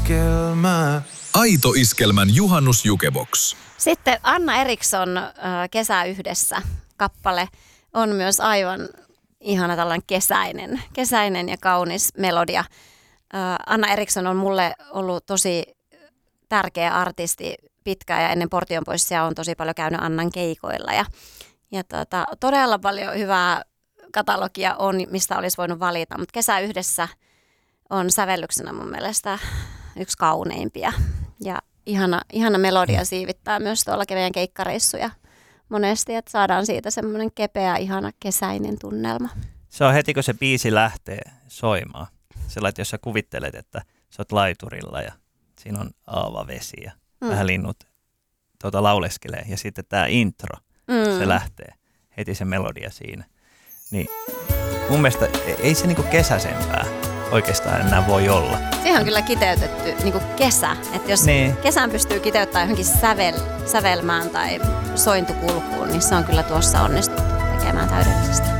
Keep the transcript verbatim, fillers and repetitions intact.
Iskelmä. Aito Iskelmän juhannusjukebox. Sitten Anna Eriksson äh, Kesä yhdessä kappale on myös aivan ihana tällainen kesäinen, kesäinen ja kaunis melodia. Äh, Anna Eriksson on mulle ollut tosi tärkeä artisti pitkään ja ennen Portion poissia on tosi paljon käynyt Annan keikoilla ja, ja tota, todella paljon hyvää katalogia on, mistä olisi voinut valita, mutta Kesä yhdessä on sävellyksenä mun mielestä yksi kauneimpia ja ihana, ihana melodia siivittää myös tuolla kevään keikkareissuja monesti, että saadaan siitä semmoinen kepeä, ihana kesäinen tunnelma. Se on heti, kun se biisi lähtee soimaan. Sellainen, että jos sä kuvittelet, että sä oot laiturilla ja siinä on aava vesi ja mm. vähän linnut tuota lauleskelee ja sitten tämä intro, mm. se lähtee heti se melodia siinä. Niin mun mielestä ei se niinku kesäsempää oikeastaan enää voi olla. Siihen on kyllä kiteytetty niinku kesä, että jos niin. kesän pystyy kiteyttämään johonkin sävel, sävelmään tai sointukulkuun, niin se on kyllä tuossa onnistuttu tekemään täydellisesti.